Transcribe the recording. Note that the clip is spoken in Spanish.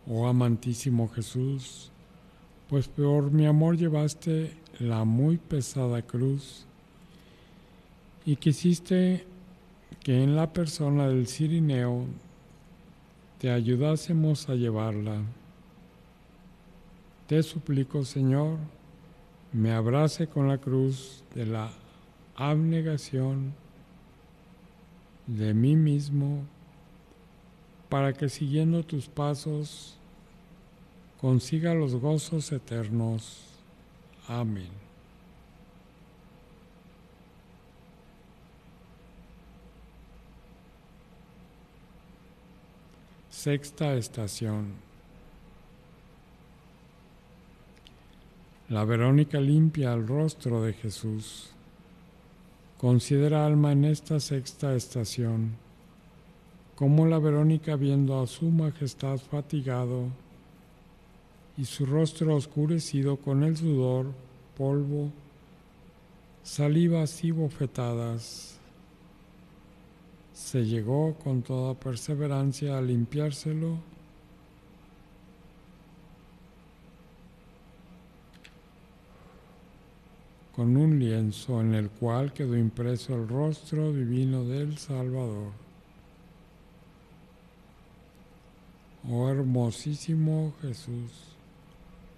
Oh amantísimo Jesús, pues por mi amor llevaste la muy pesada cruz y quisiste que en la persona del Cirineo te ayudásemos a llevarla. Te suplico, Señor, me abrace con la cruz de la abnegación de mí mismo, para que siguiendo tus pasos consiga los gozos eternos. Amén. Sexta estación. La Verónica limpia el rostro de Jesús. Considera, alma, en esta sexta estación, cómo la Verónica, viendo a su majestad fatigado y su rostro oscurecido con el sudor, polvo, salivas y bofetadas, se llegó con toda perseverancia a limpiárselo con un lienzo en el cual quedó impreso el rostro divino del Salvador. Oh hermosísimo Jesús,